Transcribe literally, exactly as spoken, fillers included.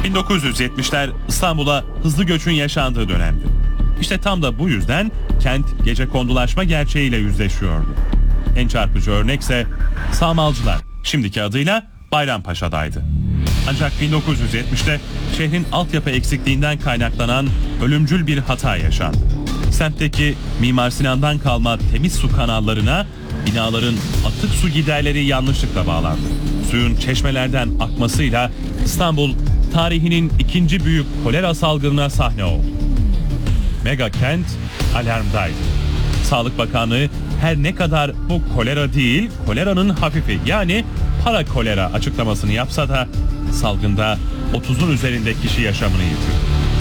bin dokuz yüz yetmişler İstanbul'a hızlı göçün yaşandığı dönemdi. İşte tam da bu yüzden kent gecekondulaşma gerçeğiyle yüzleşiyordu. En çarpıcı örnekse Sağmalcılar, şimdiki adıyla Bayrampaşa'daydı. Ancak bin dokuz yüz yetmişte şehrin altyapı eksikliğinden kaynaklanan ölümcül bir hata yaşandı. Semtteki Mimar Sinan'dan kalma temiz su kanallarına binaların atık su giderleri yanlışlıkla bağlandı. Suyun çeşmelerden akmasıyla İstanbul tarihinin ikinci büyük kolera salgınına sahne oldu. Mega kent alarmdaydı. Sağlık Bakanlığı her ne kadar bu kolera değil, koleranın hafifi yani para kolera açıklamasını yapsa da salgında otuzun üzerinde kişi yaşamını yitirdi.